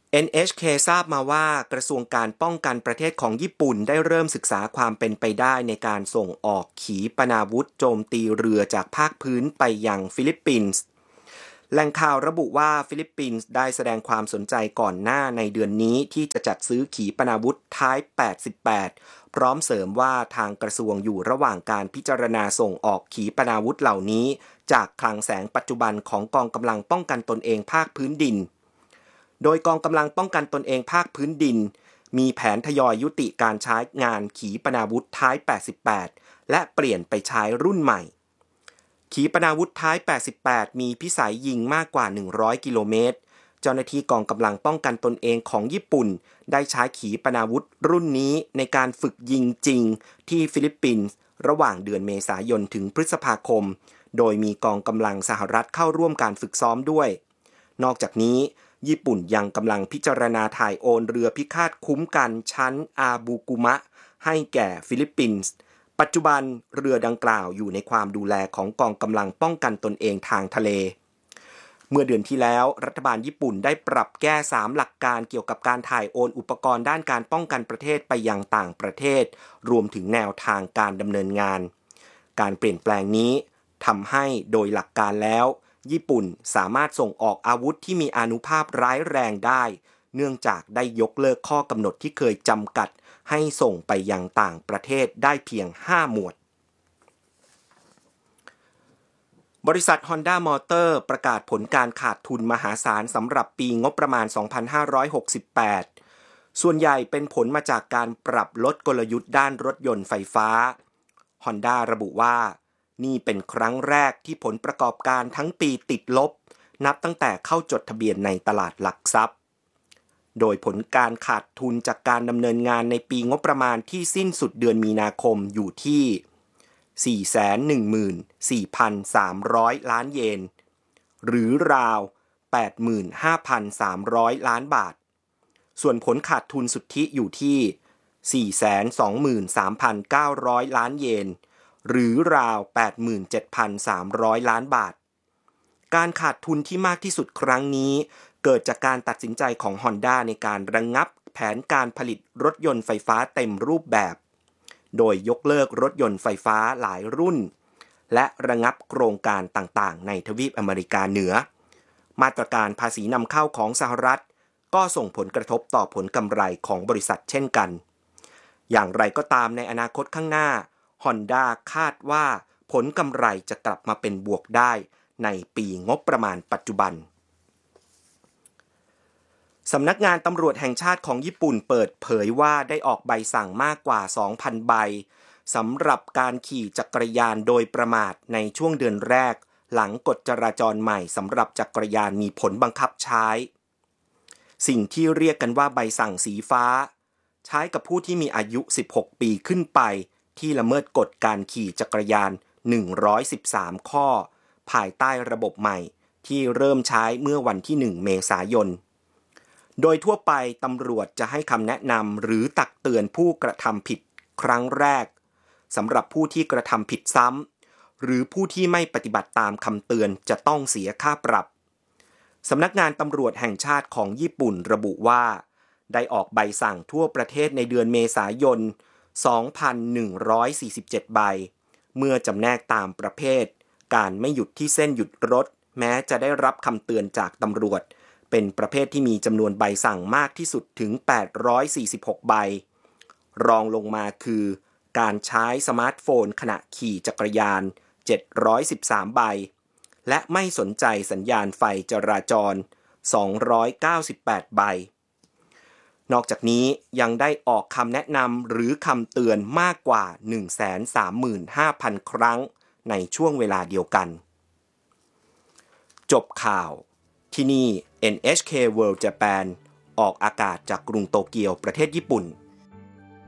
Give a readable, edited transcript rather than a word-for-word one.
NHK ทราบมาว่ากระทรวงการป้องกันประเทศของญี่ปุ่นได้เริ่มศึกษาความเป็นไปได้ในการส่งออกขีปนาวุธโจมตีเรือจากภาคพื้นไปยังฟิลิปปินส์แหล่งข่าวระบุว่าฟิลิปปินส์ได้แสดงความสนใจก่อนหน้าในเดือนนี้ที่จะจัดซื้อขีปนาวุธ Type 88 พร้อมเสริมว่าทางกระทรวงอยู่ระหว่างการพิจารณาส่งออกขีปนาวุธเหล่านี้จากคลังแสงปัจจุบันของกองกำลังป้องกันตนเองภาคพื้นดินโดยกองกำลังป้องกันตนเองภาคพื้นดินมีแผนทยอยยุติการใช้งานขีปนาวุธ Type 88 และเปลี่ยนไปใช้รุ่นใหม่ขีปนาวุธ Type 88 มีพิสัยยิงมากกว่า100กิโลเมตรเจ้าหน้าที่กองกำลังป้องกันตนเองของญี่ปุ่นได้ใช้ขีปนาวุธรุ่นนี้ในการฝึกยิงจริงที่ฟิลิปปินส์ระหว่างเดือนเมษายนถึงพฤษภาคมโดยมีกองกำลังสหรัฐเข้าร่วมการฝึกซ้อมด้วยนอกจากนี้ญี่ปุ่นยังกำลังพิจารณาถ่ายโอนเรือพิฆาตคุ้มกันชั้นอาบูกุมะให้แก่ฟิลิปปินส์ปัจจุบันเรือดังกล่าวอยู่ในความดูแลของกองกำลังป้องกันตนเองทางทะเลเมื่อเดือนที่แล้วรัฐบาลญี่ปุ่นได้ปรับแก้3หลักการเกี่ยวกับการถ่ายโอนอุปกรณ์ด้านการป้องกันประเทศไปยังต่างประเทศรวมถึงแนวทางการดำเนินงานการเปลี่ยนแปลงนี้ทำให้โดยหลักการแล้วญี่ปุ่นสามารถส่งออกอาวุธที่มีอานุภาพร้ายแรงได้เนื่องจากได้ยกเลิกข้อกำหนดที่เคยจำกัดให้ส่งไปยังต่างประเทศได้เพียง5หมวดบริษัท Honda Motor ประกาศผลการขาดทุนมหาศาลสำหรับปีงบประมาณ 2568 ส่วนใหญ่เป็นผลมาจากการปรับลดกลยุทธ์ด้านรถยนต์ไฟฟ้า Honda ระบุว่านี่เป็นครั้งแรกที่ผลประกอบการทั้งปีติดลบนับตั้งแต่เข้าจดทะเบียนในตลาดหลักทรัพย์โดยผลการขาดทุนจากการดำเนินงานในปีงบประมาณที่สิ้นสุดเดือนมีนาคมอยู่ที่ 414,300 ล้านเยนหรือราว 85,300 ล้านบาทส่วนผลขาดทุนสุทธิอยู่ที่ 423,900 ล้านเยนหรือราว 87,300 ล้านบาทการขาดทุนที่มากที่สุดครั้งนี้เกิดจากการตัดสินใจของ Honda ในการระงับแผนการผลิตรถยนต์ไฟฟ้าเต็มรูปแบบโดยยกเลิกรถยนต์ไฟฟ้าหลายรุ่นและระงับโครงการต่างๆในทวีปอเมริกาเหนือมาตรการภาษีนำเข้าของสหรัฐก็ส่งผลกระทบต่อผลกำไรของบริษัทเช่นกันอย่างไรก็ตามในอนาคตข้างหน้าHonda คาดว่าผลกำไรจะกลับมาเป็นบวกได้ในปีงบประมาณปัจจุบันสำนักงานตำรวจแห่งชาติของญี่ปุ่นเปิดเผยว่าได้ออกใบสั่งมากกว่า 2,000 ใบสำหรับการขี่จักรยานโดยประมาทในช่วงเดือนแรกหลังกฎจราจรใหม่สำหรับจักรยานมีผลบังคับใช้สิ่งที่เรียกกันว่าใบสั่งสีฟ้าใช้กับผู้ที่มีอายุ16ปีขึ้นไปที่ละเมิดกฎการขี่จักรยาน113ข้อภายใต้ระบบใหม่ที่เริ่มใช้เมื่อวันที่1เมษายนโดยทั่วไปตำรวจจะให้คำแนะนำหรือตักเตือนผู้กระทำผิดครั้งแรกสำหรับผู้ที่กระทำผิดซ้ำหรือผู้ที่ไม่ปฏิบัติตามคำเตือนจะต้องเสียค่าปรับสำนักงานตำรวจแห่งชาติของญี่ปุ่นระบุว่าได้ออกใบสั่งทั่วประเทศในเดือนเมษายน 2,147 ใบเมื่อจำแนกตามประเภทการไม่หยุดที่เส้นหยุดรถแม้จะได้รับคำเตือนจากตำรวจเป็นประเภทที่มีจำนวนใบสั่งมากที่สุดถึง846ใบรองลงมาคือการใช้สมาร์ทโฟนขณะขี่จักรยาน713ใบและไม่สนใจสัญญาณไฟจราจร298ใบนอกจากนี้ยังได้ออกคำแนะนำหรือคำเตือนมากกว่า 135,000 ครั้งในช่วงเวลาเดียวกันจบข่าวที่นี่ NHK World Japan ออกอากาศจากกรุงโตเกียวประเทศญี่ปุ่น